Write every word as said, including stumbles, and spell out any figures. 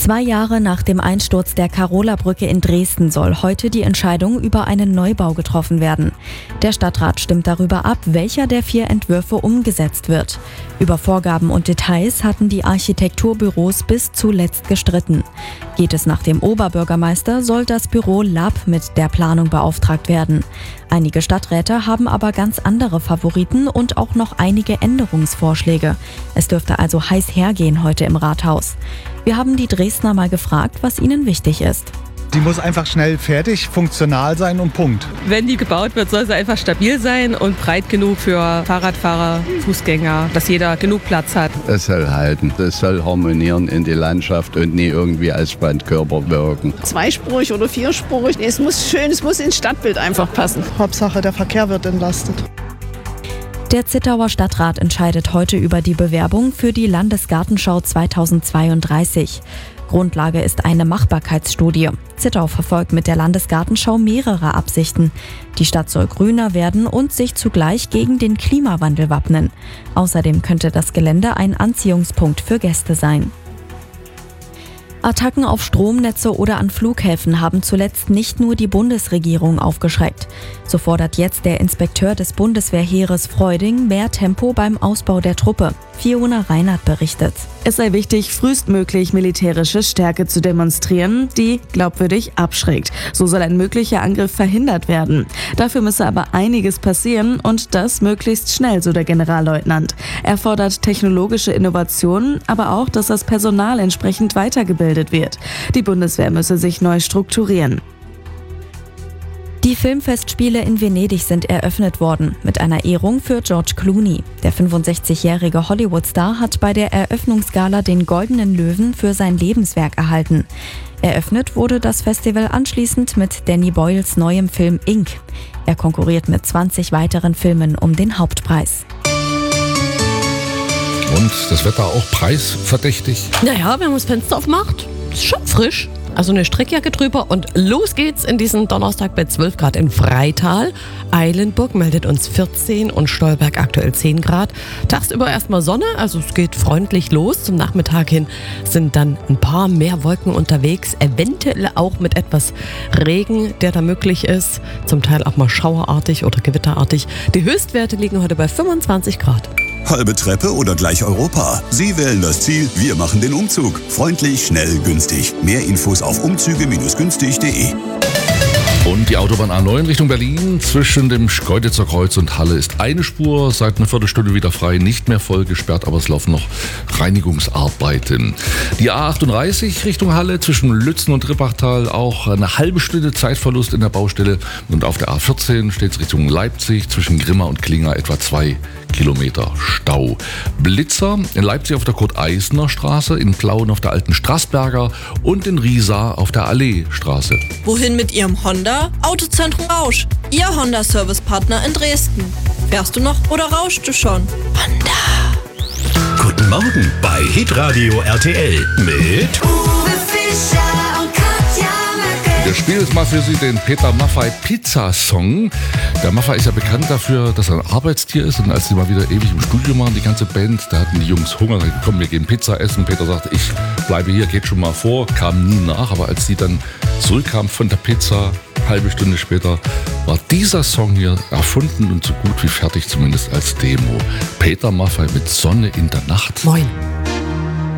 Zwei Jahre nach dem Einsturz der Karola-Brücke in Dresden soll heute die Entscheidung über einen Neubau getroffen werden. Der Stadtrat stimmt darüber ab, welcher der vier Entwürfe umgesetzt wird. Über Vorgaben und Details hatten die Architekturbüros bis zuletzt gestritten. Geht es nach dem Oberbürgermeister, soll das Büro Lab mit der Planung beauftragt werden. Einige Stadträte haben aber ganz andere Favoriten und auch noch einige Änderungsvorschläge. Es dürfte also heiß hergehen heute im Rathaus. Wir haben die Dresdner mal gefragt, was ihnen wichtig ist. Die muss einfach schnell fertig, funktional sein und Punkt. Wenn die gebaut wird, soll sie einfach stabil sein und breit genug für Fahrradfahrer, Fußgänger, dass jeder genug Platz hat. Es soll halten, es soll harmonieren in die Landschaft und nie irgendwie als Bandkörper wirken. Zweispurig oder vierspurig, es muss schön, es muss ins Stadtbild einfach passen. Hauptsache, der Verkehr wird entlastet. Der Zittauer Stadtrat entscheidet heute über die Bewerbung für die Landesgartenschau zweitausendzweiunddreißig. Grundlage ist eine Machbarkeitsstudie. Zittau verfolgt mit der Landesgartenschau mehrere Absichten. Die Stadt soll grüner werden und sich zugleich gegen den Klimawandel wappnen. Außerdem könnte das Gelände ein Anziehungspunkt für Gäste sein. Attacken auf Stromnetze oder an Flughäfen haben zuletzt nicht nur die Bundesregierung aufgeschreckt. So fordert jetzt der Inspekteur des Bundeswehrheeres Freuding mehr Tempo beim Ausbau der Truppe. Fiona Reinhardt berichtet. Es sei wichtig, frühestmöglich militärische Stärke zu demonstrieren, die glaubwürdig abschreckt. So soll ein möglicher Angriff verhindert werden. Dafür müsse aber einiges passieren und das möglichst schnell, so der Generalleutnant. Er fordert technologische Innovationen, aber auch, dass das Personal entsprechend weitergebildet wird. Die Bundeswehr müsse sich neu strukturieren. Die Filmfestspiele in Venedig sind eröffnet worden, mit einer Ehrung für George Clooney. Der fünfundsechzigjährige Hollywood-Star hat bei der Eröffnungsgala den Goldenen Löwen für sein Lebenswerk erhalten. Eröffnet wurde das Festival anschließend mit Danny Boyles neuem Film Ink. Er konkurriert mit zwanzig weiteren Filmen um den Hauptpreis. Und das Wetter auch preisverdächtig? Naja, wenn man das Fenster aufmacht, ist schon frisch. Also eine Strickjacke drüber und los geht's in diesen Donnerstag bei zwölf Grad in Freital. Eilenburg meldet uns vierzehn und Stolberg aktuell zehn Grad. Tagsüber erstmal Sonne, also es geht freundlich los. Zum Nachmittag hin sind dann ein paar mehr Wolken unterwegs, eventuell auch mit etwas Regen, der da möglich ist. Zum Teil auch mal schauerartig oder gewitterartig. Die Höchstwerte liegen heute bei fünfundzwanzig Grad. Halbe Treppe oder gleich Europa? Sie wählen das Ziel, wir machen den Umzug. Freundlich, schnell, günstig. Mehr Infos auf umzüge günstig punkt de. Und die Autobahn A neun Richtung Berlin zwischen dem Schkeuditzer Kreuz und Halle ist eine Spur seit einer Viertelstunde wieder frei, nicht mehr voll gesperrt, aber es laufen noch Reinigungsarbeiten. Die A achtunddreißig Richtung Halle zwischen Lützen und Rippachtal auch eine halbe Stunde Zeitverlust in der Baustelle. Und auf der A vierzehn steht es Richtung Leipzig zwischen Grimma und Klinger etwa zwei Kilometer Stau. Blitzer in Leipzig auf der Kurt-Eisner-Straße, in Plauen auf der Alten Straßberger und in Riesa auf der Alleestraße. Wohin mit Ihrem Honda? Autozentrum Rausch, Ihr Honda-Service-Partner in Dresden. Fährst du noch oder rauschst du schon? Honda. Guten Morgen bei Hitradio R T L mit Uwe Fischer und Katja Möcke. Wir spielen jetzt mal für Sie den Peter Maffay Pizza-Song. Der Maffay ist ja bekannt dafür, dass er ein Arbeitstier ist. Und als sie mal wieder ewig im Studio waren, die ganze Band, da hatten die Jungs Hunger. Da komm, wir gehen Pizza essen. Peter sagte, ich bleibe hier, geht schon mal vor. Kam nie nach, aber als sie dann zurückkam von der Pizza, halbe Stunde später, war dieser Song hier erfunden und so gut wie fertig, zumindest als Demo. Peter Maffay mit Sonne in der Nacht. Moin.